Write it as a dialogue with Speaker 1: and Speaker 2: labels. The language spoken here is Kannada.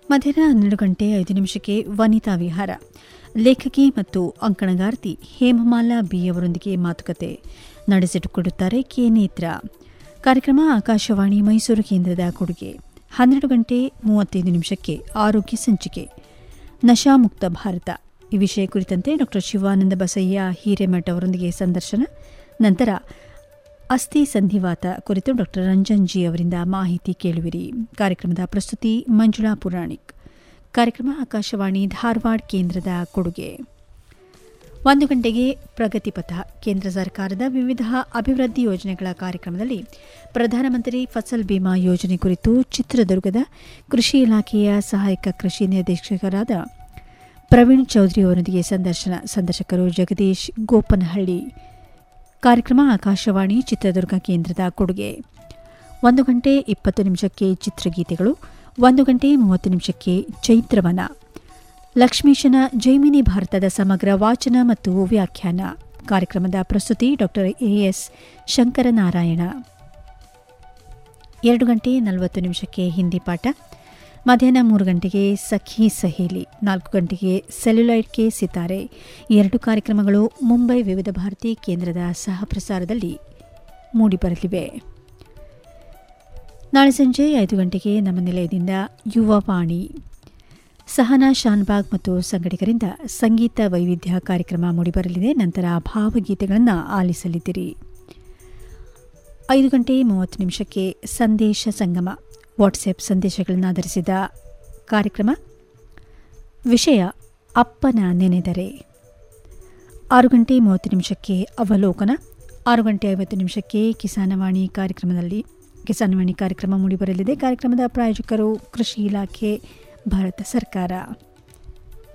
Speaker 1: ಮಧ್ಯಾಹ್ನ 12:05 ವನಿತಾ ವಿಹಾರ. ಲೇಖಕಿ ಮತ್ತು ಅಂಕಣಗಾರ್ತಿ ಹೇಮಮಾಲಾ ಬಿ ಅವರೊಂದಿಗೆ ಮಾತುಕತೆ ನಡೆಸಿಕೊಡುತ್ತಾರೆ ಕೆ ನೇತ್ರ. ಕಾರ್ಯಕ್ರಮ ಆಕಾಶವಾಣಿ ಮೈಸೂರು ಕೇಂದ್ರದ ಕೊಡುಗೆ. 12:35 ಆರೋಗ್ಯ ಸಂಚಿಕೆ ನಶಾಮುಕ್ತ ಭಾರತ ಈ ವಿಷಯ ಕುರಿತಂತೆ ಡಾ ಶಿವಾನಂದ ಬಸಯ್ಯ ಹಿರೇಮಠ ಅವರೊಂದಿಗೆ ಸಂದರ್ಶನ. ನಂತರ ಅಸ್ಥಿ ಸಂಧಿವಾತ ಕುರಿತು ಡಾ ರಂಜನ್ ಜಿ ಅವರಿಂದ ಮಾಹಿತಿ ಕೇಳುವಿರಿ. ಕಾರ್ಯಕ್ರಮದ ಪ್ರಸ್ತುತಿ ಮಂಜುಳಾ ಪುರಾಣಿಕ್. ಕಾರ್ಯಕ್ರಮ ಆಕಾಶವಾಣಿ ಧಾರವಾಡ ಕೇಂದ್ರದ ಕೊಡುಗೆ. 1 ಗಂಟೆಗೆ ಪ್ರಗತಿಪಥ ಕೇಂದ್ರ ಸರ್ಕಾರದ ವಿವಿಧ ಅಭಿವೃದ್ಧಿ ಯೋಜನೆಗಳ ಕಾರ್ಯಕ್ರಮದಲ್ಲಿ ಪ್ರಧಾನಮಂತ್ರಿ ಫಸಲ್ ಬಿಮಾ ಯೋಜನೆ ಕುರಿತು ಚಿತ್ರದುರ್ಗದ ಕೃಷಿ ಇಲಾಖೆಯ ಸಹಾಯಕ ಕೃಷಿ ನಿರ್ದೇಶಕರಾದ ಪ್ರವೀಣ್ ಚೌಧರಿ ಅವರೊಂದಿಗೆ ಸಂದರ್ಶಕರು ಜಗದೀಶ್ ಗೋಪನಹಳ್ಳಿ. ಕಾರ್ಯಕ್ರಮ ಆಕಾಶವಾಣಿ ಚಿತ್ರದುರ್ಗ ಕೇಂದ್ರದ ಕೊಡುಗೆ. 1:20 ಚಿತ್ರಗೀತೆಗಳು. 1:30 ಚೈತ್ರವನ. ಲಕ್ಷ್ಮೀಶನ ಜೈಮಿನಿ ಭಾರತದ ಸಮಗ್ರ ವಾಚನ ಮತ್ತು ವ್ಯಾಖ್ಯಾನ. ಕಾರ್ಯಕ್ರಮದ ಪ್ರಸ್ತುತಿ ಡಾ ಎಎಸ್ ಶಂಕರನಾರಾಯಣ. 2:40 ಹಿಂದಿ ಪಾಠ. ಮಧ್ಯಾಹ್ನ 3 ಗಂಟೆಗೆ ಸಖಿ ಸಹೇಲಿ. 4 ಗಂಟೆಗೆ ಸೆಲ್ಯುಲೈಡ್ ಕೆ ಸಿತಾರೆ. ಈ 2 ಕಾರ್ಯಕ್ರಮಗಳು ಮುಂಬೈ ವಿವಿಧ ಭಾರತಿ ಕೇಂದ್ರದ ಸಹಪ್ರಸಾರದಲ್ಲಿ ಮೂಡಿಬರಲಿವೆ. ನಾಳೆ ಸಂಜೆ 5 ಗಂಟೆಗೆ ನಮ್ಮ ನಿಲಯದಿಂದ ಯುವವಾಣಿ. ಸಹನಾ ಶಾನ್ಬಾಗ್ ಮತ್ತು ಸಂಗಡಿಗರಿಂದ ಸಂಗೀತ ವೈವಿಧ್ಯ ಕಾರ್ಯಕ್ರಮ ಮೂಡಿಬರಲಿದೆ. ನಂತರ ಭಾವಗೀತೆಗಳನ್ನು ಆಲಿಸಲಿದ್ದೀರಿ. 5:30 ಸಂದೇಶ ಸಂಗಮ. ವಾಟ್ಸ್ಆ್ಯಪ್ ಸಂದೇಶಗಳನ್ನು ಆಧರಿಸಿದ ಕಾರ್ಯಕ್ರಮ. ವಿಷಯ ಅಪ್ಪನ ನೆನೆದರೆ. 6:30 ಅವಲೋಕನ. 6:50 ಕಿಸಾನವಾಣಿ ಕಾರ್ಯಕ್ರಮ ಮೂಡಿಬರಲಿದೆ. ಕಾರ್ಯಕ್ರಮದ ಪ್ರಾಯೋಜಕರು ಕೃಷಿ ಇಲಾಖೆ, ಭಾರತ ಸರ್ಕಾರ.